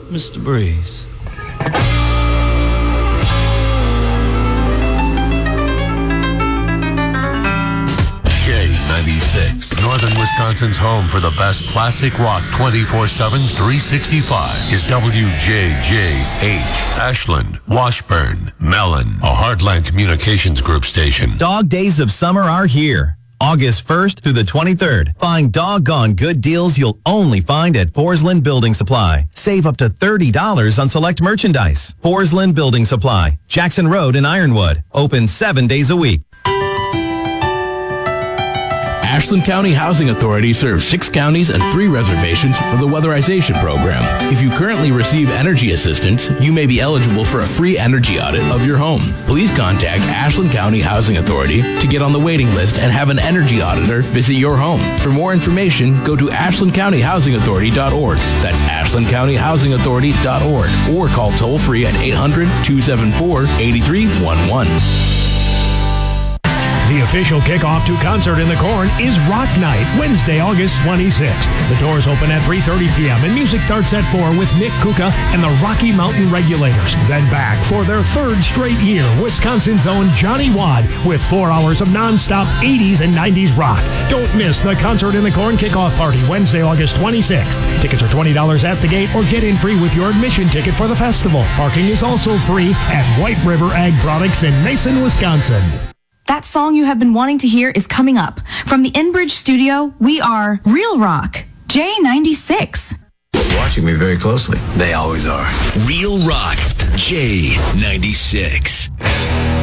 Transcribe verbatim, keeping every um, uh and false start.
Mister Breeze. J ninety-six. Northern Wisconsin's home for the best classic rock twenty-four seven, three sixty-five is W J J H. Ashland, Washburn, Mellon, a Heartland Communications Group station. Dog Days of Summer are here. August first through the twenty-third. Find doggone good deals you'll only find at Forsland Building Supply. Save up to thirty dollars on select merchandise. Forsland Building Supply, Jackson Road in Ironwood. Open seven days a week. Ashland County Housing Authority serves six counties and three reservations for the weatherization program. If you currently receive energy assistance, you may be eligible for a free energy audit of your home. Please contact Ashland County Housing Authority to get on the waiting list and have an energy auditor visit your home. For more information, go to ashland county housing authority dot org. That's ashland county housing authority dot org or call toll-free at eight hundred, two seven four, eight three one one. The official kickoff to Concert in the Corn is Rock Night, Wednesday, August twenty-sixth. The doors open at three thirty p.m. and music starts at four with Nick Kuka and the Rocky Mountain Regulators. Then back for their third straight year, Wisconsin's own Johnny Wad with four hours of nonstop eighties and nineties rock. Don't miss the Concert in the Corn kickoff party, Wednesday, August twenty-sixth. Tickets are twenty dollars at the gate or get in free with your admission ticket for the festival. Parking is also free at White River Ag Products in Mason, Wisconsin. That song you have been wanting to hear is coming up. From the Enbridge studio, we are Real Rock, J ninety-six. Watching me very closely. They always are. Real Rock, J ninety-six.